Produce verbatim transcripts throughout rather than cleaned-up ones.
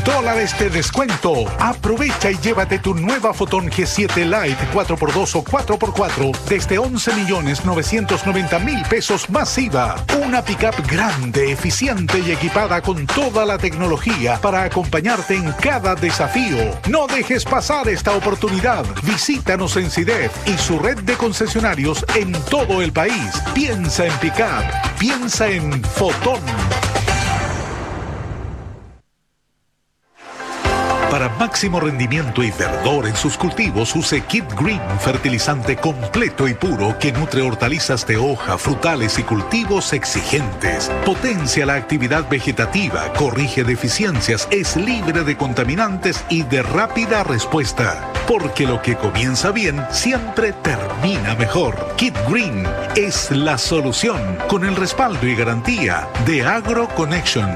dólares de descuento. Aprovecha y llévate tu nueva Fotón G siete Lite cuatro por dos o cuatro por cuatro desde once millones novecientos noventa mil pesos más I V A. Una pickup grande, eficiente y equipada con toda la tecnología para acompañarte en cada desafío. No dejes pasar esta oportunidad. Visítanos en SIDEF y su red de concesionarios en todo el país. Piensa en pickup. Piensa en Fotón. Para máximo rendimiento y verdor en sus cultivos, use Kid Green, fertilizante completo y puro que nutre hortalizas de hoja, frutales y cultivos exigentes. Potencia la actividad vegetativa, corrige deficiencias, es libre de contaminantes y de rápida respuesta. Porque lo que comienza bien siempre termina mejor. Kid Green es la solución, con el respaldo y garantía de AgroConnection.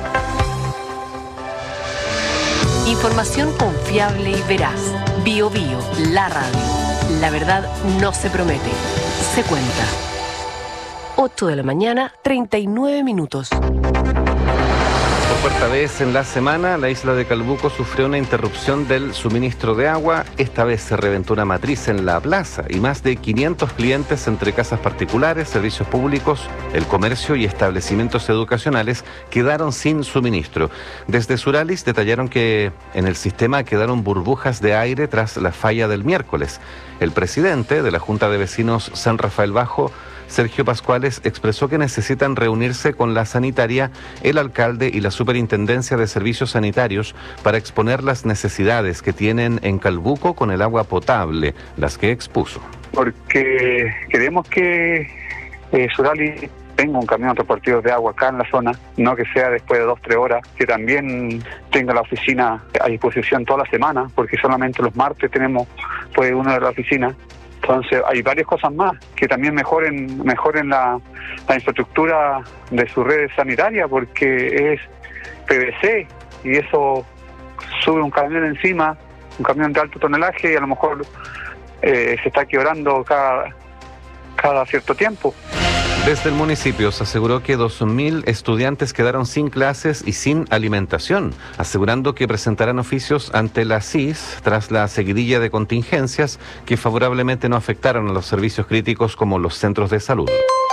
Información confiable y veraz. Bio Bio, la radio. La verdad no se promete, se cuenta. ocho de la mañana, treinta y nueve minutos. Por cuarta vez en la semana, la isla de Calbuco sufrió una interrupción del suministro de agua. Esta vez se reventó una matriz en la plaza y más de quinientos clientes entre casas particulares, servicios públicos, el comercio y establecimientos educacionales quedaron sin suministro. Desde Suralis detallaron que en el sistema quedaron burbujas de aire tras la falla del miércoles. El presidente de la Junta de Vecinos San Rafael Bajo, Sergio Pascuales, expresó que necesitan reunirse con la sanitaria, el alcalde y la superintendencia de servicios sanitarios para exponer las necesidades que tienen en Calbuco con el agua potable, las que expuso. Porque queremos que eh, Suralis tenga un camión transportador de agua acá en la zona, no que sea después de dos, tres horas, que también tenga la oficina a disposición toda la semana, porque solamente los martes tenemos pues uno de la oficina. Entonces hay varias cosas más que también mejoren mejoren la, la infraestructura de su red sanitaria, porque es P V C y eso sube un camión encima, un camión de alto tonelaje y a lo mejor eh, se está quebrando cada, cada cierto tiempo. Desde el municipio se aseguró que dos mil estudiantes quedaron sin clases y sin alimentación, asegurando que presentarán oficios ante la C I S tras la seguidilla de contingencias que favorablemente no afectaron a los servicios críticos como los centros de salud.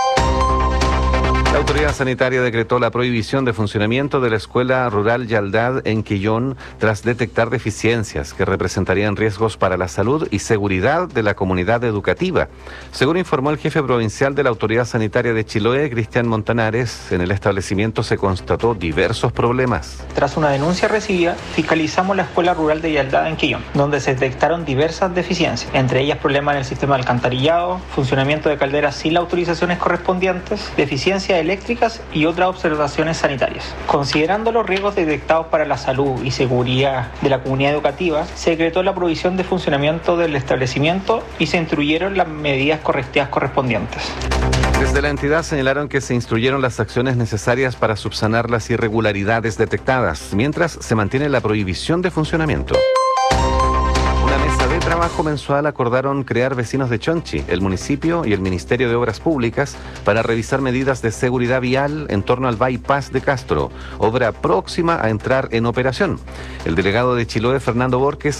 La autoridad sanitaria decretó la prohibición de funcionamiento de la escuela rural Yaldad en Quillón tras detectar deficiencias que representarían riesgos para la salud y seguridad de la comunidad educativa. Según informó el jefe provincial de la autoridad sanitaria de Chiloé, Cristian Montanares, en el establecimiento se constató diversos problemas. Tras una denuncia recibida, fiscalizamos la escuela rural de Yaldad en Quillón, donde se detectaron diversas deficiencias, entre ellas problemas en el sistema de alcantarillado, funcionamiento de calderas sin las autorizaciones correspondientes, deficiencia eléctricas y otras observaciones sanitarias. Considerando los riesgos detectados para la salud y seguridad de la comunidad educativa, se decretó la provisión de funcionamiento del establecimiento y se instruyeron las medidas correctivas correspondientes. Desde la entidad señalaron que se instruyeron las acciones necesarias para subsanar las irregularidades detectadas, mientras se mantiene la prohibición de funcionamiento. De trabajo mensual acordaron crear vecinos de Chonchi, el municipio y el Ministerio de Obras Públicas para revisar medidas de seguridad vial en torno al bypass de Castro, obra próxima a entrar en operación. El delegado de Chiloé, Fernando Borges,